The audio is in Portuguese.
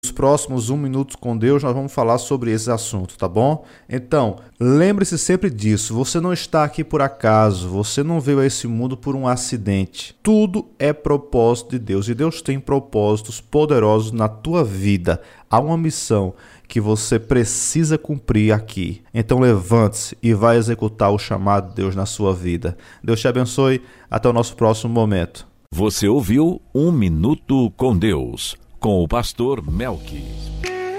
Nos próximos 1 minuto com Deus, nós vamos falar sobre esse assunto, tá bom? Então, lembre-se sempre disso. Você não está aqui por acaso. Você não veio a esse mundo por um acidente. Tudo é propósito de Deus. E Deus tem propósitos poderosos na tua vida. Há uma missão que você precisa cumprir aqui. Então, levante-se e vai executar o chamado de Deus na sua vida. Deus te abençoe. Até o nosso próximo momento. Você ouviu 1 Minuto com Deus, com o pastor Melqui.